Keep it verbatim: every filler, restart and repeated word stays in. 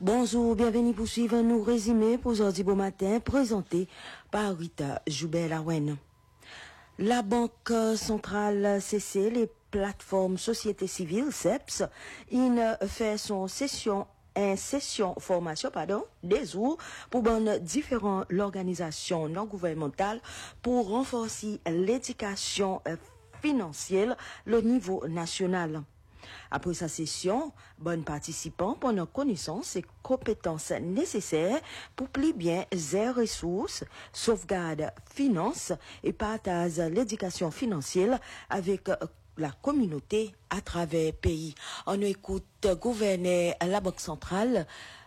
Bonjour, bienvenue pour suivre nos résumés pour aujourd'hui bon matin, présenté par Rita Joubert-Lawen. La Banque centrale C C, les plateformes société civile, C E P S, il fait son session une session formation pardon des jours pour bonne différentes organisations non gouvernementales pour renforcer l'éducation financière au niveau national. Après sa session, bonnes participants prennent connaissance et compétences nécessaires pour plus bien gérer ressources, sauvegarde finances et partage l'éducation financière avec la communauté à travers le pays. On écoute gouverneur à la Banque centrale,